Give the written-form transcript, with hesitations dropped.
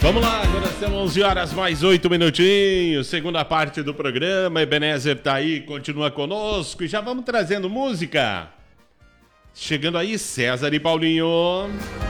Vamos lá, agora são 11 horas mais 8 minutinhos, segunda parte do programa. Ebenezer tá aí, continua conosco e já vamos trazendo música. Chegando aí, César e Paulinho.